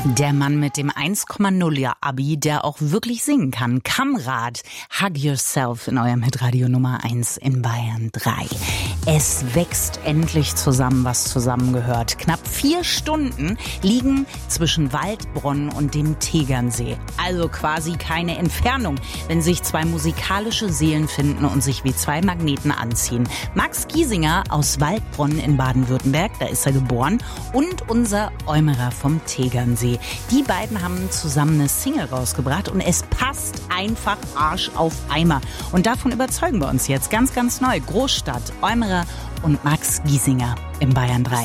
Der Mann mit dem 1,0er Abi, der auch wirklich singen kann. Kamrat, Hug Yourself in eurem Hitradio Nummer 1 in Bayern 3. Es wächst endlich zusammen, was zusammengehört. Knapp 4 Stunden liegen zwischen Waldbronn und dem Tegernsee. Also quasi keine Entfernung, wenn sich zwei musikalische Seelen finden und sich wie zwei Magneten anziehen. Max Giesinger aus Waldbronn in Baden-Württemberg, da ist er geboren, und unser Eumerer vom Tegernsee. Die beiden haben zusammen eine Single rausgebracht und es passt einfach Arsch auf Eimer. Und davon überzeugen wir uns jetzt ganz, ganz neu. Großstadt, Eumerer und Max Giesinger in Bayern 3.